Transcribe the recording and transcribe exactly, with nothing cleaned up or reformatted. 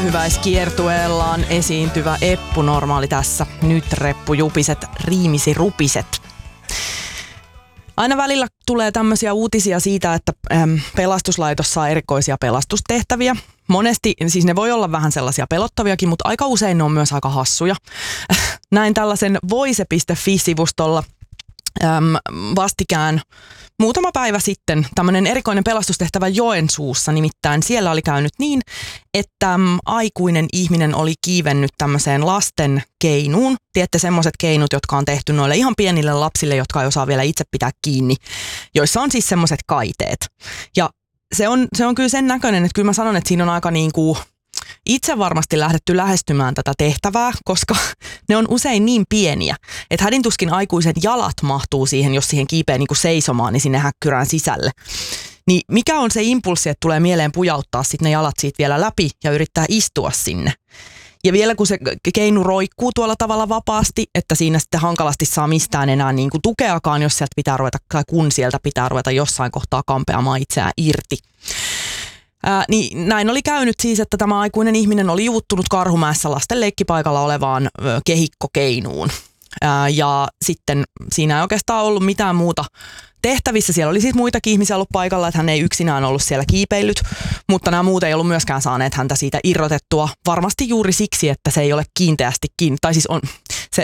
hyvähyväiskiertueellaan esiintyvä Eppu Normaali tässä. Nyt reppujupiset, riimisi rupiset. Aina välillä tulee tämmöisiä uutisia siitä, että äm, pelastuslaitos saa erikoisia pelastustehtäviä. Monesti, siis ne voi olla vähän sellaisia pelottaviakin, mutta aika usein ne on myös aika hassuja. Näin tällaisen voise piste fi-sivustolla äm, vastikään muutama päivä sitten tämmöinen erikoinen pelastustehtävä Joensuussa, nimittäin siellä oli käynyt niin, että äm, aikuinen ihminen oli kiivennyt tämmöiseen lasten keinuun. Tiedätte semmoiset keinut, jotka on tehty noille ihan pienille lapsille, jotka ei osaa vielä itse pitää kiinni, joissa on siis semmoiset kaiteet. Ja se on, se on kyllä sen näköinen, että kyllä mä sanon, että siinä on aika niin kuin itse varmasti lähdetty lähestymään tätä tehtävää, koska ne on usein niin pieniä, että hädintuskin aikuisen jalat mahtuu siihen, jos siihen kiipee niin kuin seisomaan, niin sinne häkkyrään sisälle. Niin mikä on se impulssi, että tulee mieleen pujauttaa sitten ne jalat siitä vielä läpi ja yrittää istua sinne. Ja vielä kun se keinu roikkuu tuolla tavalla vapaasti, että siinä sitten hankalasti saa mistään enää niin kuin tukeakaan, jos sieltä pitää ruveta, tai kun sieltä pitää ruveta jossain kohtaa kampeamaan itseään irti. Ää, niin näin oli käynyt siis, että tämä aikuinen ihminen oli juuttunut Karhumäessä lasten leikkipaikalla olevaan ö, kehikkokeinuun. Ää, ja sitten siinä ei oikeastaan ollut mitään muuta tehtävissä. Siellä oli siis muitakin ihmisiä ollut paikalla, että hän ei yksinään ollut siellä kiipeillyt, mutta nämä muut ei ollut myöskään saaneet häntä siitä irrotettua. Varmasti juuri siksi, että se ei ole kiinteästi kiinni, tai siis on, se